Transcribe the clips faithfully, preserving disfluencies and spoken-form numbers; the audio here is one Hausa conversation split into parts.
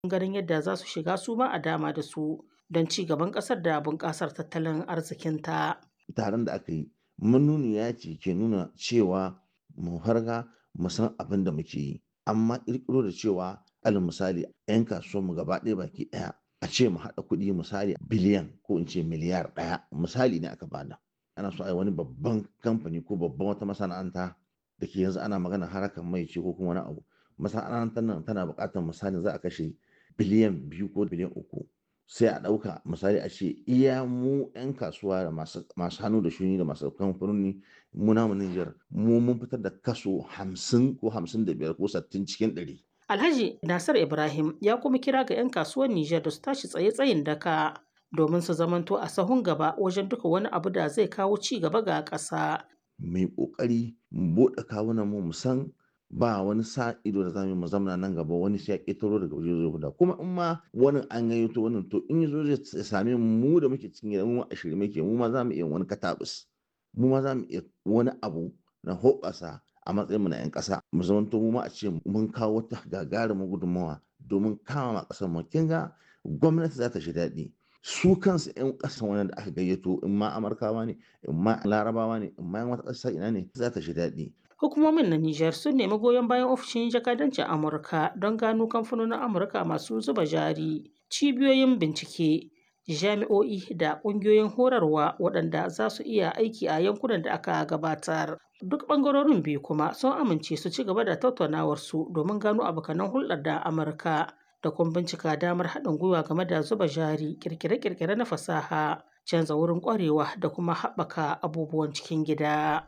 ganin yadda za su shiga su ma a dama da su don ci gaban ƙasar da bunƙasar tattalin arzikinta. Taron da aka yi manuniya ce ke nuna cewa mu farga mu san abin da muke yi, amma ƙirƙiro da cewa alal misali 'yan kasuwanmu gaba ɗaya baki ɗaya a ce mu haɗa kuɗi misali biliyan ko in ce miliyar ɗaya misali ne aka bada. Ana so a yi wani babban kamfani ko babban wata masana'anta da ke yanzu ana magana harkar mai ce ko kuma wani abu. Masana'antar nan tana buƙatar misali za a kashe biliyan biyu ko biliyan uku. Sai a ɗauka misali a ce iya mu 'yan kasuwa da masu hannu da shuni da masu kamfanoni mu namu Nijar mu mun fitar da kaso hamsin ko hamsin da biyar ko sittin cikin ɗari. Alhaji Nasir Ibrahim ya kuma kira ga 'yan kasuwar Nijar da su tashi tsaye tsayin daka domin su zamanto a sahun gaba wajen duka wani abu da zai kawo ci gaba ga ƙasa. Mai ƙoƙari mu buɗe kawunan mu mu san ba wani sa ido da zamu mu zamana nan gaba wani sai ya ƙetaro daga waje zai guda kuma in ma wani an gayyato wannan to in yazo zai same mu da muke cikin gida mu a shirye muke mu ma zamu iya wani katabus mu ma zamu iya wani abu na hoɓasa a matsayin mu na 'yan ƙasa mu zamanto mu ma a ce mun kawo wata gagarumin gudunmawa domin kama ma ƙasar mu kin ga gwamnati za ta shi daɗi su kansu 'yan ƙasan wannan da aka gayyato in ma Amurkawa ne in ma Larabawa ne in ma 'yan wata ƙasa ina ne za ta shi daɗi. Hukumomin na Nijar sun nemi goyon bayan ofishin jakadancin Amurka don gano kamfanonin Amurka masu zuba jari, cibiyoyin bincike, jami'o'i da ƙungiyoyin horarwa waɗanda za su iya aiki a yankunan da aka gabatar. Duk ɓangarorin biyu kuma sun amince su ci gaba da tattaunawarsu domin gano abokanan hulɗar da Amurka da kuma bincika damar haɗin gwiwa game da zuba jari, ƙirƙire-ƙirƙire na fasaha, canza wurin ƙwarewa da kuma haɓaka abubuwan cikin gida.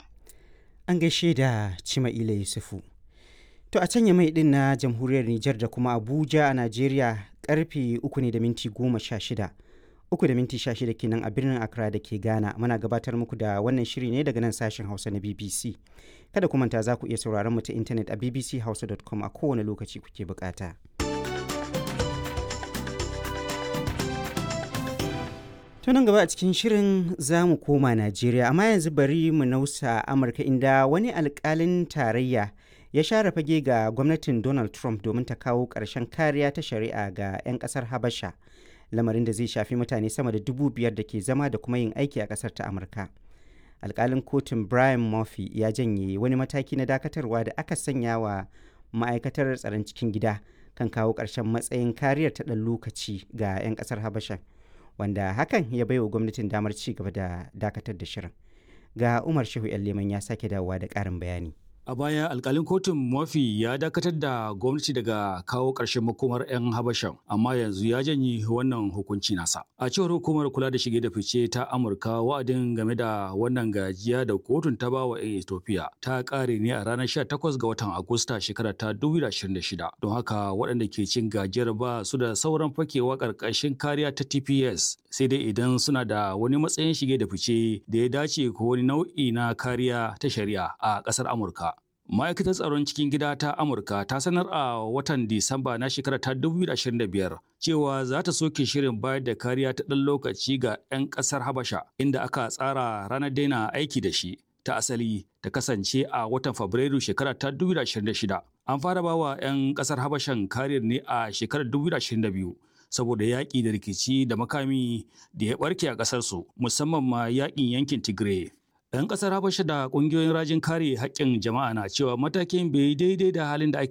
An gaishe da Cima'ila Yusufu. To a can mai din na jamhuriyar Nijar da kuma Abuja a Najeriya karfe uku ne da minti goma sha shida. Uku da minti sha shida kenan a birnin Accra da ke Ghana. Muna gabatar muku da wannan shiri ne daga nan sashen Hausa na B B C. Kada ku manta za ku iya sauraron mu ta intanet a b b c hausa dot com a kowane lokaci kuke bukata. Tunan gaba a cikin shirin za mu koma Najeriya, amma yanzu bari mu nausa Amurka inda wani alkalin tarayya ya share fage ga gwamnatin Donald Trump domin ta kawo ƙarshen kariya ta shari'a ga 'yan ƙasar Habasha, lamarin da zai shafi mutane sama da dubu biyar da ke zama da kuma yin aiki a ƙasar ta Amurka. Alkalin kotun Brian Murphy ya janye wani mataki na dakatarwa da aka sanya wa ma'aikatar tsaron cikin gida kan kawo ƙarshen matsayin kariyar ta ɗan lokaci ga 'yan ƙasar Habasha, wanda hakan ya baiwa gwamnatin damar ci gaba da dakatar da shirin. Ga Umar Shehu Leman ya sake dawowa da ƙarin bayani. A baya alkalin kotun Murphy ya dakatar da gwamnati daga kawo ƙarshen makomar 'yan Habashan, amma yanzu ya janye wannan hukunci nasa. A cewar hukumar kula da shige da fice ta Amurka, wa'adin game da wannan gajiya da kotun ta bawa 'yan Ethiopia ta ƙare ne a ranar sha takwas ga watan Agusta shekarar ta dubu biyu da ashirin da shida. Don haka waɗanda ke cin gajiyar ba su da sauran fakewa ƙarƙashin kariya ta T P S, sai dai idan suna da wani matsayin shige da fice da ya dace ko wani nau'i na kariya ta shari'a a ƙasar Amurka. Ma'aikatar tsaron cikin gida ta Amurka ta sanar a watan Disamba na shekarar ta dubu biyu da ashirin da biyar cewa za ta soke shirin bayar da kariya ta ɗan lokaci ga 'yan ƙasar Habasha, inda aka tsara ranar daina aiki da shi ta asali ta kasance a watan Fabrairu shekarar ta dubu biyu da ashirin da shida. An fara bawa 'yan ƙasar Habashan kariyar ne a shekarar dubu biyu da ashirin da biyu. Saboda yaƙi da rikici da makami da ya ɓarke a ƙasarsu, musamman ma yaƙin yankin Tigray. 'Yan ƙasar Habasha da ƙungiyoyin rajin kare haƙƙin jama'a na cewa matakin bai daidai da halin da ake